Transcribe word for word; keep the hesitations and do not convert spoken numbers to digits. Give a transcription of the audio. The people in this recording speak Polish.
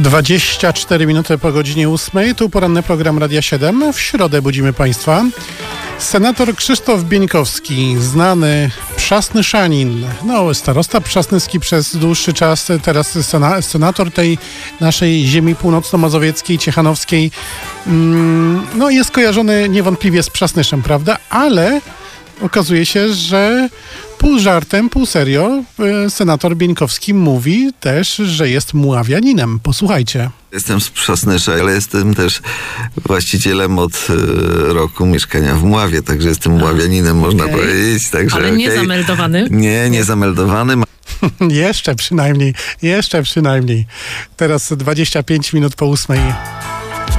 dwadzieścia cztery minuty po godzinie ósmej. Tu poranny program Radia siedem. W środę budzimy Państwa. Senator Krzysztof Bieńkowski, znany przasnyszanin, no starosta przasnyski przez dłuższy czas, teraz sena, senator tej naszej ziemi północno-mazowieckiej, ciechanowskiej, mm, no jest kojarzony niewątpliwie z Przasnyszem, prawda? Ale okazuje się, że pół żartem, pół serio senator Bieńkowski mówi też, że jest muławianinem. Posłuchajcie. Jestem z Przasnysza, ale jestem też właścicielem od y, roku mieszkania w Mławie, także jestem muławianinem, można okay. powiedzieć. Także, ale nie okay. zameldowany? Nie, nie zameldowany. Jeszcze przynajmniej, jeszcze przynajmniej. Teraz dwadzieścia pięć minut po ósmej.